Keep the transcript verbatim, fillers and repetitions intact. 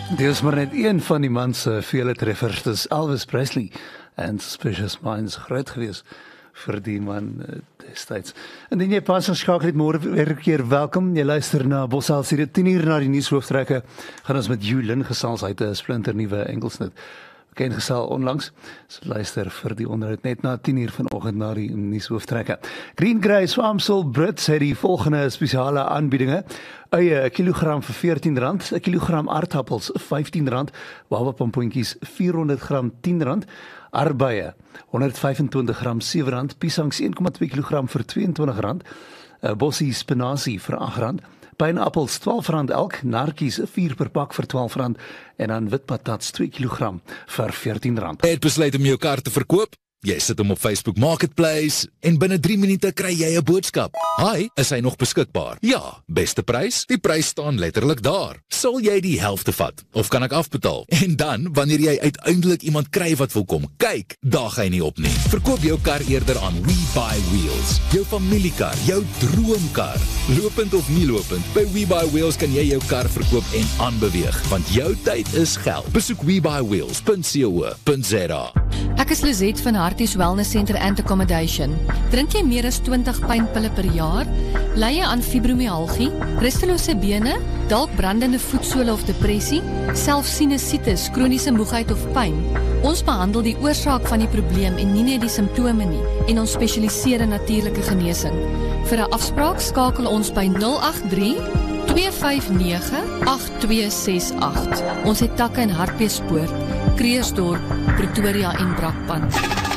Dit is maar net een van die man se vele treffers, dis Elvis Presley en Suspicious Minds groot gewees vir die man uh, destyds. En dan jy pas ons skakel het môre weer 'n keer welkom. Jy luister na Bossal se tien uur na die nuushooftrekke. Gaan ons met Julin gesels uit 'n splinter nuwe enkelsnit. Bekend gesel onlangs. So luister vir die onderhoud net na tien uur vanoggend na die nuushooftrekke. Green Grey Swamsel Brits het die volgende spesiale aanbiedinge. Eie 'n kilogram vir veertien rand, 'n kilogram aardappels vyftien rand, wawapampoentjies vierhonderd gram tien rand, arbeie honderdvyfentwintig gram sewe rand, piesangs een komma twee kilogram vir tweeëntwintig rand, 'n bossie spinasie vir agt rand, pynappels twaalf rand elk, narkies vier per pak vir twaalf rand en dan witpatats twee kilogram vir veertien rand. Het besluit om jou kar te verkoop? Jy sit hom op Facebook Marketplace en binne drie minute kry jy 'n boodskap. Hi, is hy nog beskikbaar? Ja, beste prys? Die prys staan letterlik daar. Sal jy die helfte vat of kan ek afbetaal? En dan, wanneer jy uiteindelik iemand kry wat wil kom kyk, daag hy nie op nie. Verkoop jou kar eerder aan WeBuyWheels. Jou familiekar, jou droomkar. Lopend of nie lopend, by WeBuyWheels kan jy jou kar verkoop en aanbeweeg, want jou tyd is geld. Besoek we buy wheels punt co punt za. Ek is Lizette van Harties Wellness Center and Accommodation. Drink jy meer as twintig pynpille per jaar? Ly jy aan fibromyalgie, rustelose bene, dalk brandende voetsole of depressie, selfs sinusitis, kroniese moegheid of pyn? Ons behandel die oorsaak van die probleem en nie net die simptome nie, en ons spesialiseer in natuurlike genesing. Vir 'n afspraak skakel ons by nul agt drie, twee vyf nege, agt twee ses agt. Ons het takke in Hartbeespoort, Kreersdorp, Pretoria en Brakpan.